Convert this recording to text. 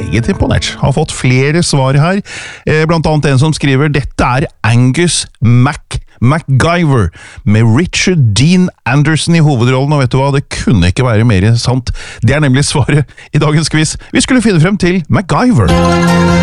meget imponert. Har fått flere svar her, blant annet en som skriver «Dette er Angus MacGyver med Richard Dean Anderson i hovedrollen», og vet du hva, det kunne ikke være mer sant. Det er nemlig svaret i dagens quiz. Vi skulle finne frem til MacGyver.